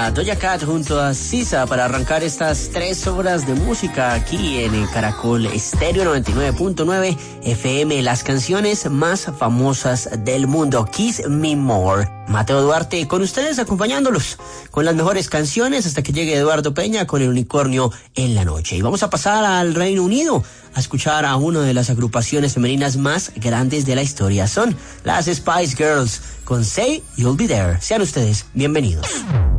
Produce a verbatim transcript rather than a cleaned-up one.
era Doja Cat junto a Sisa para arrancar estas tres horas de música aquí en el Caracol Estéreo noventa y nueve punto nueve F M, las canciones más famosas del mundo. Kiss Me More. Mateo Duarte con ustedes, acompañándolos con las mejores canciones hasta que llegue Eduardo Peña con El Unicornio en la Noche. Y vamos a pasar al Reino Unido a escuchar a una de las agrupaciones femeninas más grandes de la historia. Son las Spice Girls con Say You'll Be There. Sean ustedes bienvenidos.